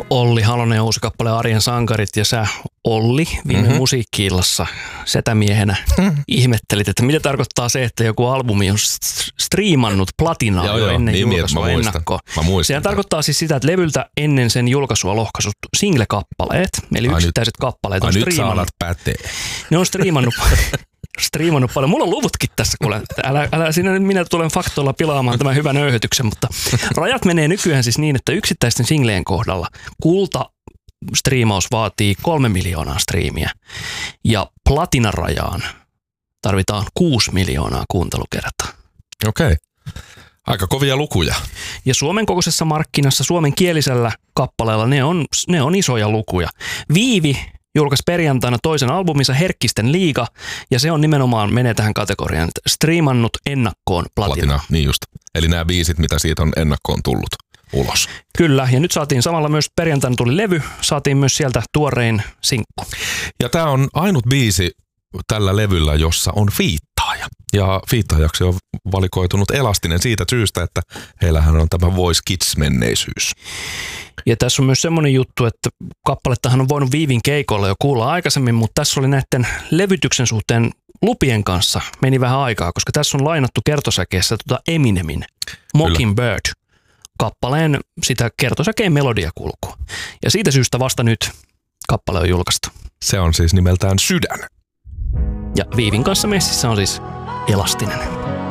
Olli Halonen uusi kappale Arjen sankarit, ja sä Olli viime musiikki-illassa setämiehenä ihmettelit, että mitä tarkoittaa se, että joku albumi on striimannut platinaa jo ennen niin julkaisua ennakkoon. Sehän tämän. tarkoittaa siis sitä, että levyltä ennen sen julkaisua lohkaisut single-kappaleet, eli yksittäiset kappaleet on striimannut. Ne on striimannut paljon. Mulla on luvutkin tässä, kuule. Älä siinä minä tulen faktoilla pilaamaan tämän hyvän öyhytyksen, mutta rajat menee nykyään siis niin, että yksittäisten singleen kohdalla kulta-striimaus vaatii 3 miljoonaa striimiä ja platinarajaan tarvitaan 6 miljoonaa kuuntelukertaa. Okei. Aika kovia lukuja. Ja Suomen kokoisessa markkinassa suomenkielisellä kappaleella ne on isoja lukuja. Viivi julkaisi perjantaina toisen albuminsa Herkkisten liiga, ja se on nimenomaan, menee tähän kategoriaan, että striimannut ennakkoon platina. Niin just. Eli nämä biisit, mitä siitä on ennakkoon tullut ulos. Kyllä, ja nyt saatiin samalla myös perjantaina tuli levy, saatiin myös sieltä tuorein sinkku. Ja tämä on ainut biisi tällä levyllä, jossa on fiittaaja. Ja fiittaajaksi on valikoitunut Elastinen siitä syystä, että heillähän on tämä Voice Kids-menneisyys. Ja tässä on myös semmoinen juttu, että kappalettahan on voinut Viivin keikolla jo kuulla aikaisemmin, mutta tässä oli näiden levytyksen suhteen lupien kanssa meni vähän aikaa, koska tässä on lainattu kertosäkeessä Eminemin Mockingbird kappaleen sitä kertosäkeen melodiakulkua. Ja siitä syystä vasta nyt kappale on julkaistu. Se on siis nimeltään Sydän. Ja Viivin kanssa messissä on siis Elastinen.